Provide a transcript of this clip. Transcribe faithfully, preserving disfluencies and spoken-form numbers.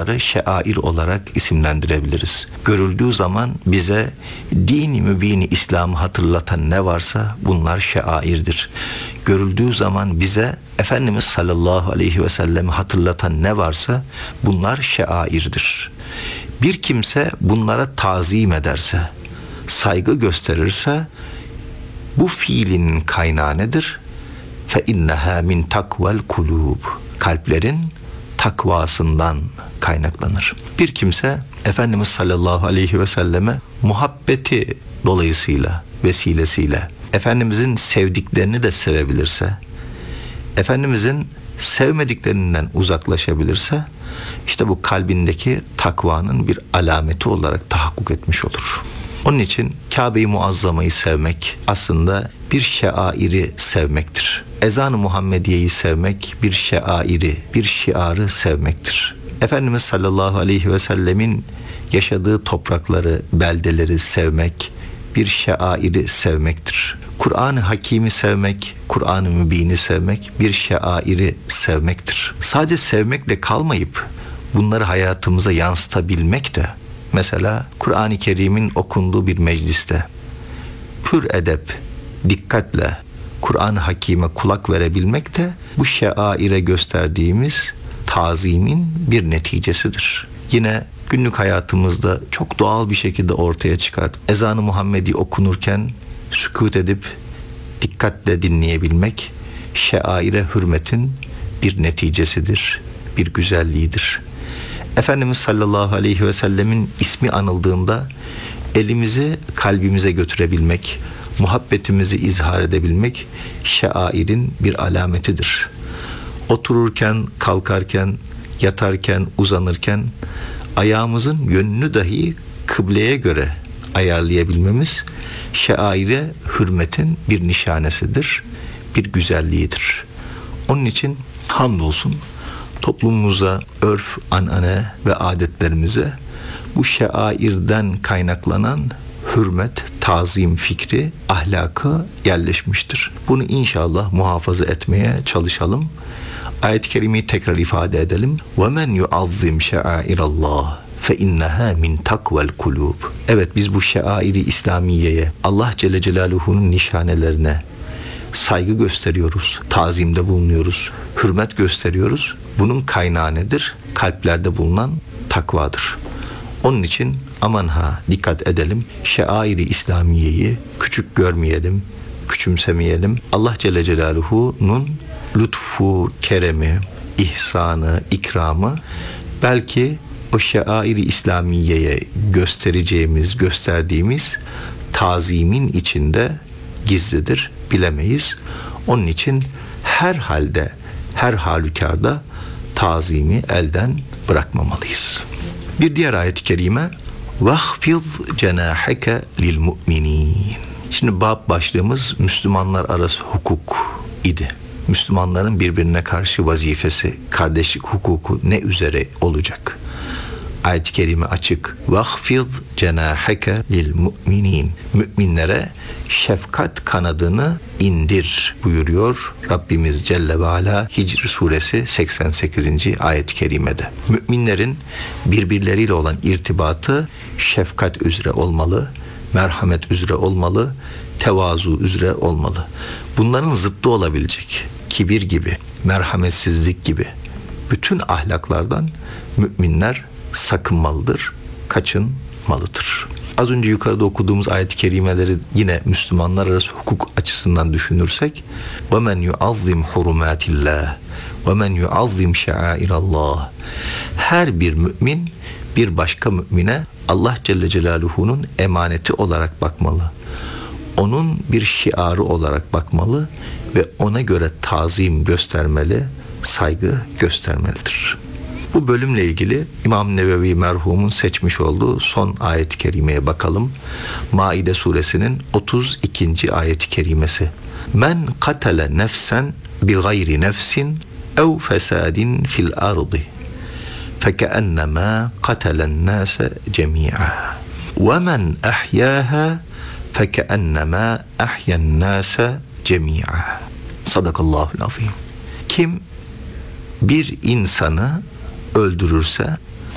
bunları şeair olarak isimlendirebiliriz. Görüldüğü zaman bize dini mübini İslam'ı hatırlatan ne varsa bunlar şeairdir. Görüldüğü zaman bize Efendimiz sallallahu aleyhi ve sellem'i hatırlatan ne varsa bunlar şeairdir. Bir kimse bunlara tazim ederse, saygı gösterirse bu fiilinin kaynağı nedir? Fe inneha min takvel kulub. Kalplerin takvasından kaynaklanır. Bir kimse Efendimiz sallallahu aleyhi ve selleme muhabbeti dolayısıyla, vesilesiyle Efendimizin sevdiklerini de sevebilirse, Efendimizin sevmediklerinden uzaklaşabilirse, işte bu kalbindeki takvanın bir alameti olarak tahakkuk etmiş olur. Onun için Kabe-i Muazzama'yı sevmek aslında bir şeairi sevmektir. Ezan-ı Muhammediye'yi sevmek bir şeairi, bir şiarı sevmektir. Efendimiz sallallahu aleyhi ve sellemin yaşadığı toprakları, beldeleri sevmek bir şeairi sevmektir. Kur'an-ı Hakîm'i sevmek, Kur'an-ı Mübin'i sevmek bir şeairi sevmektir. Sadece sevmekle kalmayıp bunları hayatımıza yansıtabilmek de, mesela Kur'an-ı Kerim'in okunduğu bir mecliste pür edep, dikkatle Kur'an-ı Hakîm'e kulak verebilmek de bu şeaire gösterdiğimiz tazimin bir neticesidir. Yine günlük hayatımızda çok doğal bir şekilde ortaya çıkar. Ezan-ı Muhammedi okunurken sükût edip dikkatle dinleyebilmek şeaire hürmetin bir neticesidir, bir güzelliğidir. Efendimiz sallallahu aleyhi ve sellemin ismi anıldığında elimizi kalbimize götürebilmek, muhabbetimizi izhar edebilmek şairin bir alametidir. Otururken, kalkarken, yatarken, uzanırken ayağımızın yönünü dahi kıbleye göre ayarlayabilmemiz şaire hürmetin bir nişanesidir, bir güzelliğidir. Onun için hamdolsun toplumumuza, örf, anane ve adetlerimize bu şairden kaynaklanan hürmet, tazim fikri, ahlakı yerleşmiştir. Bunu inşallah muhafaza etmeye çalışalım. Ayet-i kerimeyi tekrar ifade edelim. وَمَنْ يُعَظِّمْ شَعَائِرَ اللّٰهِ فَاِنَّهَا مِنْ تَقْوَ الْقُلُوبِ. Evet, biz bu şairi İslamiye'ye, Allah Celle Celaluhu'nun nişanelerine saygı gösteriyoruz, tazimde bulunuyoruz, hürmet gösteriyoruz. Bunun kaynağı nedir? Kalplerde bulunan takvadır. Onun için aman ha dikkat edelim. Şairi İslamiye'yi küçük görmeyelim, küçümsemeyelim. Allah Celle Celaluhu'nun lütfu, keremi, ihsanı, ikramı belki o şairi İslamiye'ye göstereceğimiz, gösterdiğimiz tazimin içinde gizlidir, bilemeyiz. Onun için her halde, her halükarda tazimi elden bırakmamalıyız. Bir diğer ayet-i kerime وَخْفِضْ جَنَاحَكَ لِلْمُؤْمِنِينَ. Şimdi bab başlığımız Müslümanlar arası hukuk idi. Müslümanların birbirine karşı vazifesi, kardeşlik hukuku ne üzere olacak? Ayet-i kerime açık. وَخْفِضْ جَنَاحَكَ لِلْمُؤْمِنِينَ. Müminlere şefkat kanadını indir buyuruyor Rabbimiz Celle ve Ala Hicr suresi seksen sekizinci ayet-i kerimede. Müminlerin birbirleriyle olan irtibatı şefkat üzere olmalı, merhamet üzere olmalı, tevazu üzere olmalı. Bunların zıttı olabilecek kibir gibi, merhametsizlik gibi bütün ahlaklardan müminler sakınmalıdır, kaçınmalıdır. Az önce yukarıda okuduğumuz ayet-i kerimeleri yine Müslümanlar arası hukuk açısından düşünürsek وَمَنْ يُعَظِّمْ حُرُمَاتِ اللّٰهِ وَمَنْ يُعَظِّمْ شَعَائِرَ اللّٰهِ. Her bir mümin bir başka mümine Allah Celle Celaluhu'nun emaneti olarak bakmalı. Onun bir şiarı olarak bakmalı ve ona göre tazim göstermeli, saygı göstermelidir. Bu bölümle ilgili İmam Nevevi merhumun seçmiş olduğu son ayet-i kerimeye bakalım. Maide suresinin otuz ikinci ayet-i kerimesi. Men katale nefsen bi gayri nefsin ev fesadin fil ardı fekennema katelen nase cemi'a ve men ahyâha fekennema ahyen nase cemi'a. Sadakallahul azim. Kim bir insanı öldürürse